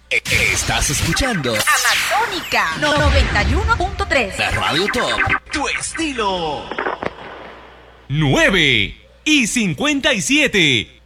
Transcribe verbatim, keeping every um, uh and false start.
Estás escuchando Amazónica noventa y uno punto tres. La Radio Top. Tu estilo. nueve y cincuenta y siete.